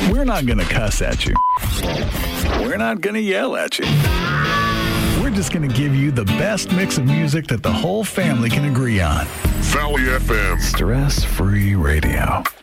We're not going to cuss at you. We're not going to yell at you. We're just going to give you the best mix of music that the whole family can agree on. Valley FM. Stress-free radio.